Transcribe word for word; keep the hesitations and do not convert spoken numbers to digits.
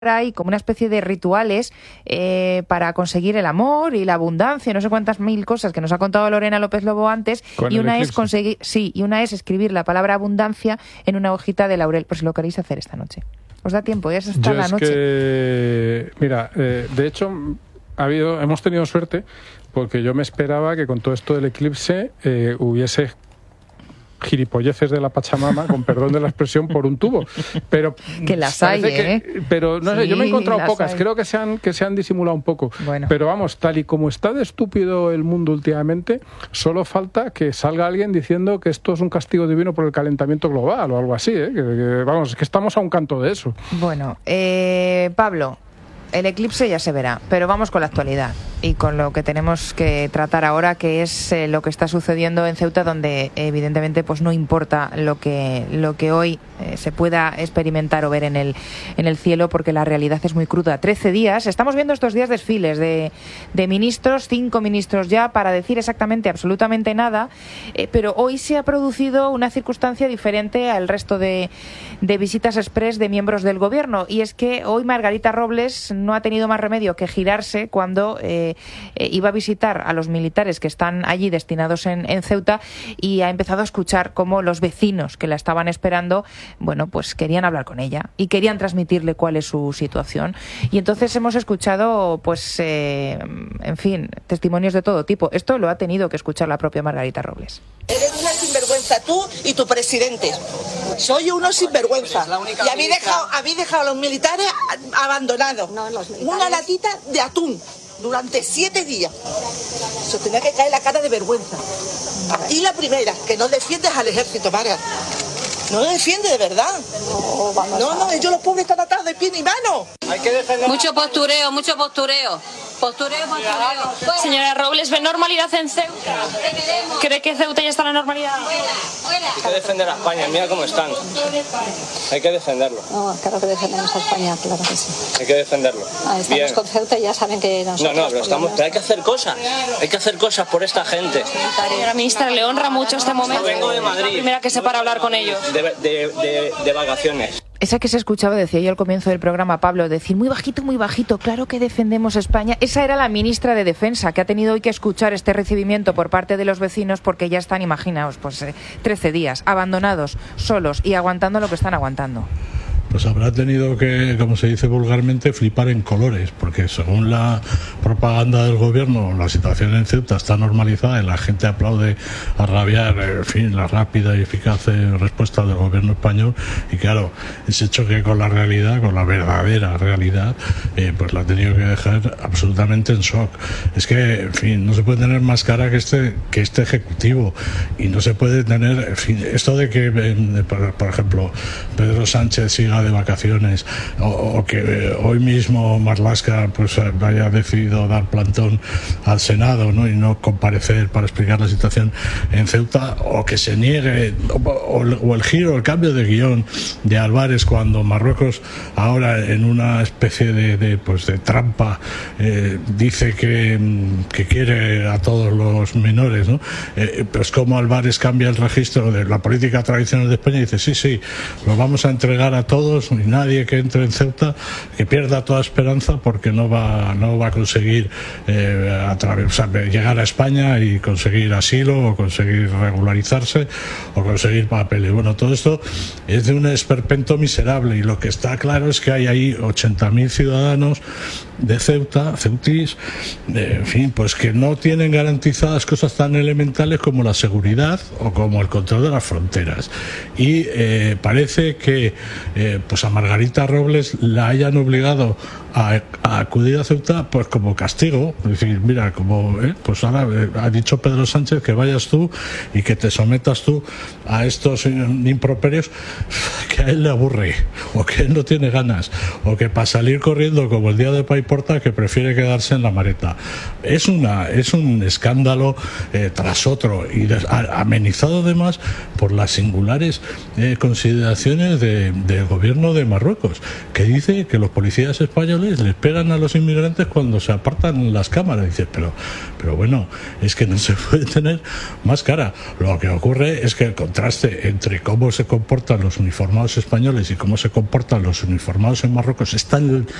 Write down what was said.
hay como una especie de rituales eh, para conseguir el amor y la abundancia, no sé cuántas mil cosas que nos ha contado Lorena López Lobo antes, y una eclipse. es conseguir, sí, y una es escribir la palabra abundancia en una hojita de laurel, por si lo queréis hacer esta noche. ¿Os da tiempo? Ya es hasta Yo la es noche. Que, mira, eh, de hecho ha habido, hemos tenido suerte porque yo me esperaba que con todo esto del eclipse eh, hubiese gilipolleces de la Pachamama, con perdón de la expresión, por un tubo, pero que las hay, que, ¿eh? pero no sé, sí, yo me he encontrado pocas, hay. creo que se han que se han disimulado un poco, bueno. Pero vamos, tal y como está de estúpido el mundo últimamente, solo falta que salga alguien diciendo que esto es un castigo divino por el calentamiento global o algo así, ¿eh? que, que, vamos, es que estamos a un canto de eso. Bueno, eh, Pablo, el eclipse ya se verá, pero vamos con la actualidad y con lo que tenemos que tratar ahora, que es eh, lo que está sucediendo en Ceuta, donde evidentemente pues no importa lo que lo que hoy eh, se pueda experimentar o ver en el en el cielo, porque la realidad es muy cruda. Trece días, estamos viendo estos días desfiles de, de ministros, cinco ministros ya, para decir exactamente absolutamente nada, eh, pero hoy se ha producido una circunstancia diferente al resto de, de visitas express de miembros del gobierno, y es que hoy Margarita Robles no ha tenido más remedio que girarse cuando eh, eh, iba a visitar a los militares que están allí destinados en, en Ceuta, y ha empezado a escuchar cómo los vecinos que la estaban esperando, bueno, pues querían hablar con ella y querían transmitirle cuál es su situación. Y entonces hemos escuchado, pues, eh, en fin, testimonios de todo tipo. Esto lo ha tenido que escuchar la propia Margarita Robles. Eres una sinvergüenza tú y tu presidente. Soy uno sinvergüenza. Y habéis dejado, habéis dejado a los militares abandonados. No, los militares. Una latita de atún durante siete días. Se os tenía que caer la cara de vergüenza. Y la primera, que no defiendes al ejército, Marga. No lo defiende de verdad. No, vamos no, no, ellos los pobres están atados de pie ni mano. Hay que defender. Mucho postureo, mucho postureo. Postureo, postureo. Señora Robles, ¿ve normalidad en Ceuta? ¿Cree que Ceuta ya está en la normalidad? Hay que defender a España, mira cómo están. Hay que defenderlo. No, claro que defendemos a España, claro que sí. Hay que defenderlo. Ah, estamos Bien. con Ceuta y ya saben que nosotros... No, no, pero, estamos, pero hay que hacer cosas. Hay que hacer cosas por esta gente. Señora ministra, ¿le honra mucho este momento? Vengo de Madrid. La primera que se para hablar con ellos. De, de, de, de vacaciones. Esa que se escuchaba, decía yo al comienzo del programa, Pablo, decir muy bajito, muy bajito, claro que defendemos a España. Esa era la ministra de Defensa, que ha tenido hoy que escuchar este recibimiento por parte de los vecinos, porque ya están, imaginaos, pues eh, trece días, abandonados, solos y aguantando lo que están aguantando. Pues habrá tenido que, como se dice vulgarmente, flipar en colores, porque según la propaganda del gobierno, la situación en Ceuta está normalizada y la gente aplaude a rabiar, en fin, la rápida y eficaz respuesta del gobierno español, y claro, ese choque con la realidad, con la verdadera realidad, eh, pues la ha tenido que dejar absolutamente en shock. Es que, en fin, no se puede tener más cara que este, que este ejecutivo, y no se puede tener, en fin, esto de que, eh, por, por ejemplo, Pedro Sánchez siga de vacaciones, o, o que eh, hoy mismo Marlaska pues haya decidido dar plantón al Senado, ¿no? Y no comparecer para explicar la situación en Ceuta, o que se niegue, o, o, o el giro, el cambio de guión de Álvarez cuando Marruecos ahora en una especie de, de pues de trampa eh, dice que, que quiere a todos los menores, ¿no? Eh, pues como Álvarez cambia el registro de la política tradicional de España y dice sí, sí, lo vamos a entregar a todos, y nadie que entre en Ceuta que pierda toda esperanza, porque no va no va a conseguir eh, a través, o sea, llegar a España y conseguir asilo, o conseguir regularizarse, o conseguir papeles. Bueno, todo esto es de un esperpento miserable, y lo que está claro es que hay ahí ochenta mil ciudadanos de Ceuta, ceutís, eh, en fin, pues que no tienen garantizadas cosas tan elementales como la seguridad o como el control de las fronteras. Y eh, parece que eh, pues a Margarita Robles la hayan obligado a, a acudir a Ceuta pues como castigo, es decir, mira, como eh, pues ahora eh, ha dicho Pedro Sánchez que vayas tú y que te sometas tú a estos improperios que a él le aburre, o que él no tiene ganas, o que para salir corriendo como el día de Paiporta que prefiere quedarse en la maleta. Es una es un escándalo eh, tras otro, y des, a, amenizado además por las singulares eh, consideraciones de, del gobierno gobierno de Marruecos, que dice que los policías españoles les pegan a los inmigrantes cuando se apartan las cámaras. Dice, pero, pero bueno, es que no se puede tener más cara. Lo que ocurre es que el contraste entre cómo se comportan los uniformados españoles y cómo se comportan los uniformados en Marruecos es tan